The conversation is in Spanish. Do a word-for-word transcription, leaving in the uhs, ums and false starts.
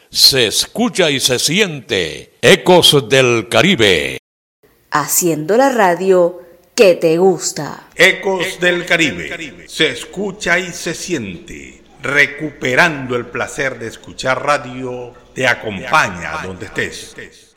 se escucha y se siente. Ecos del Caribe. Haciendo la radio que te gusta. Ecos del Caribe. Se escucha y se siente. Recuperando el placer de escuchar radio, te acompaña donde estés.